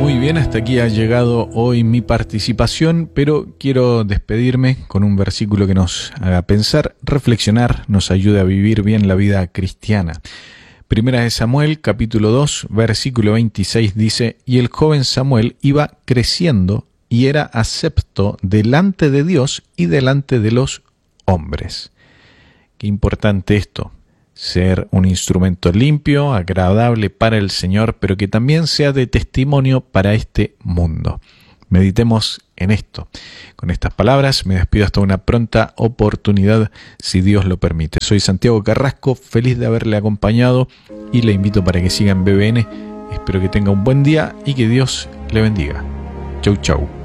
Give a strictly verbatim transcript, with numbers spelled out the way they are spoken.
Muy bien, hasta aquí ha llegado hoy mi participación, pero quiero despedirme con un versículo que nos haga pensar, reflexionar, nos ayude a vivir bien la vida cristiana. Primera de Samuel, capítulo dos, versículo veintiséis dice: y el joven Samuel iba creciendo y era acepto delante de Dios y delante de los hombres. Qué importante esto. Ser un instrumento limpio, agradable para el Señor, pero que también sea de testimonio para este mundo. Meditemos en esto. Con estas palabras me despido hasta una pronta oportunidad, si Dios lo permite. Soy Santiago Carrasco, feliz de haberle acompañado y le invito para que siga en B B N. Espero que tenga un buen día y que Dios le bendiga. Chau, chau.